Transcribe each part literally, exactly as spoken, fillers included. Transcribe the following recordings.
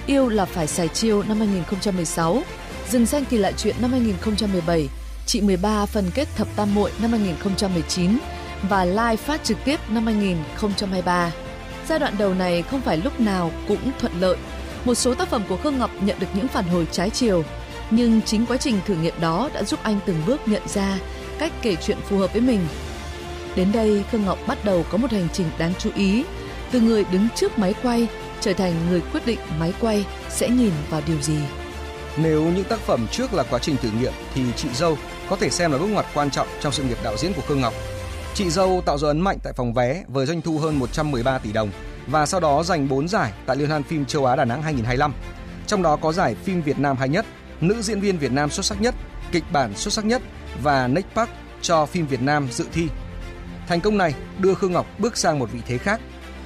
Yêu là phải xài chiêu năm hai nghìn không trăm mười sáu, Rừng xanh kỳ lạ chuyện năm hai nghìn không trăm mười bảy, Chị mười ba phần kết thập tam muội năm hai nghìn không trăm mười chín và live phát trực tiếp năm hai nghìn không trăm hai mươi ba. Giai đoạn đầu này không phải lúc nào cũng thuận lợi. Một số tác phẩm của Khương Ngọc nhận được những phản hồi trái chiều, nhưng chính quá trình thử nghiệm đó đã giúp anh từng bước nhận ra cách kể chuyện phù hợp với mình. Đến đây, Khương Ngọc bắt đầu có một hành trình đáng chú ý, từ người đứng trước máy quay trở thành người quyết định máy quay sẽ nhìn vào điều gì. Nếu những tác phẩm trước là quá trình thử nghiệm thì Chị dâu có thể xem là bước ngoặt quan trọng trong sự nghiệp đạo diễn của Khương Ngọc. Chị dâu tạo dấu ấn mạnh tại phòng vé với doanh thu hơn một trăm mười ba tỷ đồng và sau đó giành bốn giải tại Liên hoan phim châu Á Đà Nẵng hai nghìn không trăm hai mươi lăm. Trong đó có giải phim Việt Nam hay nhất, nữ diễn viên Việt Nam xuất sắc nhất, kịch bản xuất sắc nhất và Next Park cho phim Việt Nam dự thi. Thành công này đưa Khương Ngọc bước sang một vị thế khác.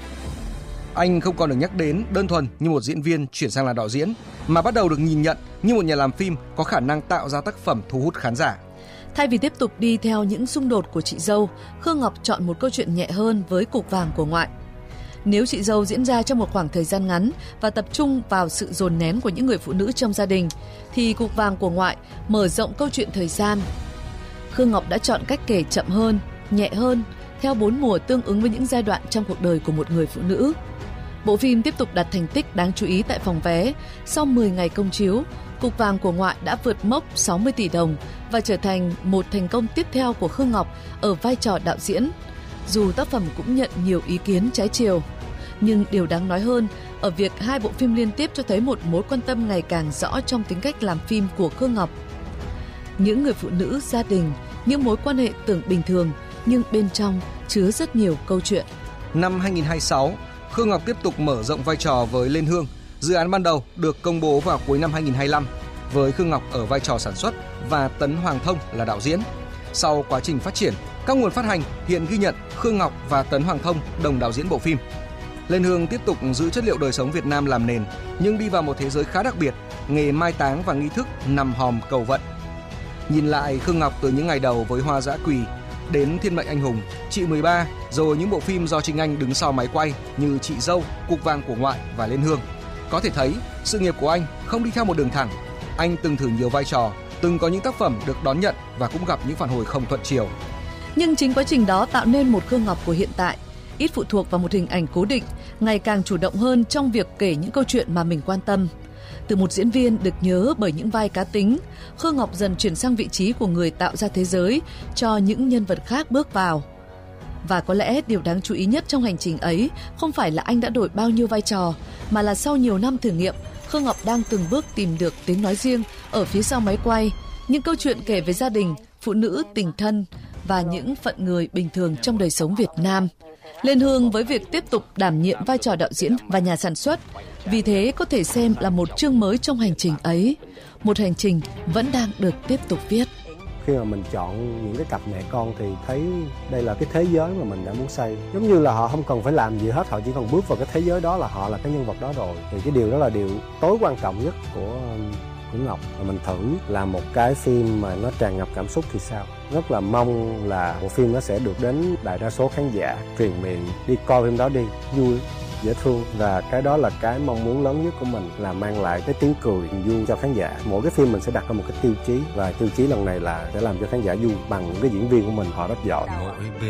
Anh không còn được nhắc đến đơn thuần như một diễn viên chuyển sang là đạo diễn, mà bắt đầu được nhìn nhận như một nhà làm phim có khả năng tạo ra tác phẩm thu hút khán giả. Thay vì tiếp tục đi theo những xung đột của Chị dâu, Khương Ngọc chọn một câu chuyện nhẹ hơn với Cục vàng của ngoại. Nếu Chị dâu diễn ra trong một khoảng thời gian ngắn và tập trung vào sự dồn nén của những người phụ nữ trong gia đình, thì Cục vàng của ngoại mở rộng câu chuyện thời gian. Khương Ngọc đã chọn cách kể chậm hơn, nhẹ hơn, theo bốn mùa tương ứng với những giai đoạn trong cuộc đời của một người phụ nữ. Bộ phim tiếp tục đạt thành tích đáng chú ý tại phòng vé. Sau mười ngày công chiếu, Cục vàng của ngoại đã vượt mốc sáu mươi tỷ đồng và trở thành một thành công tiếp theo của Khương Ngọc ở vai trò đạo diễn. Dù tác phẩm cũng nhận nhiều ý kiến trái chiều, nhưng điều đáng nói hơn ở việc hai bộ phim liên tiếp cho thấy một mối quan tâm ngày càng rõ trong tính cách làm phim của Khương Ngọc. Những người phụ nữ, gia đình, những mối quan hệ tưởng bình thường nhưng bên trong chứa rất nhiều câu chuyện. Năm hai nghìn không trăm hai mươi sáu, Khương Ngọc tiếp tục mở rộng vai trò với Lên Hương. Dự án ban đầu được công bố vào cuối năm hai nghìn không trăm hai mươi lăm với Khương Ngọc ở vai trò sản xuất và Tấn Hoàng Thông là đạo diễn. Sau quá trình phát triển, các nguồn phát hành hiện ghi nhận Khương Ngọc và Tấn Hoàng Thông đồng đạo diễn bộ phim. Lên Hương tiếp tục giữ chất liệu đời sống Việt Nam làm nền, nhưng đi vào một thế giới khá đặc biệt, nghề mai táng và nghi thức nằm hòm cầu vận. Nhìn lại Khương Ngọc từ những ngày đầu với Hoa Dã Quỳ đến Thiên Mệnh Anh Hùng, Chị mười ba, rồi những bộ phim do Trinh Anh đứng sau máy quay như Chị dâu, Cục vàng của ngoại và Lên Hương. Có thể thấy, sự nghiệp của anh không đi theo một đường thẳng. Anh từng thử nhiều vai trò, từng có những tác phẩm được đón nhận và cũng gặp những phản hồi không thuận chiều. Nhưng chính quá trình đó tạo nên một Khương Ngọc của hiện tại, ít phụ thuộc vào một hình ảnh cố định, ngày càng chủ động hơn trong việc kể những câu chuyện mà mình quan tâm. Từ một diễn viên được nhớ bởi những vai cá tính, Khương Ngọc dần chuyển sang vị trí của người tạo ra thế giới cho những nhân vật khác bước vào. Và có lẽ điều đáng chú ý nhất trong hành trình ấy không phải là anh đã đổi bao nhiêu vai trò, mà là sau nhiều năm thử nghiệm, Khương Ngọc đang từng bước tìm được tiếng nói riêng ở phía sau máy quay. Những câu chuyện kể về gia đình, phụ nữ, tình thân và những phận người bình thường trong đời sống Việt Nam. Lên Hương với việc tiếp tục đảm nhiệm vai trò đạo diễn và nhà sản xuất, vì thế có thể xem là một chương mới trong hành trình ấy, một hành trình vẫn đang được tiếp tục viết. Khi mà mình chọn những cái cặp mẹ con thì thấy đây là cái thế giới mà mình đã muốn xây. Giống như là họ không cần phải làm gì hết, họ chỉ cần bước vào cái thế giới đó là họ là cái nhân vật đó rồi. Thì cái điều đó là điều tối quan trọng nhất của của Ngọc. Và mình thử làm một cái phim mà nó tràn ngập cảm xúc thì sao. Rất là mong là bộ phim nó sẽ được đến đại đa số khán giả truyền miệng đi coi phim đó đi, vui, dễ thương, và cái đó là cái mong muốn lớn nhất của mình, là mang lại cái tiếng cười vui cho khán giả. Mỗi cái phim mình sẽ đặt ra một cái tiêu chí, và tiêu chí lần này là sẽ làm cho khán giả vui bằng cái diễn viên của mình, họ rất giỏi.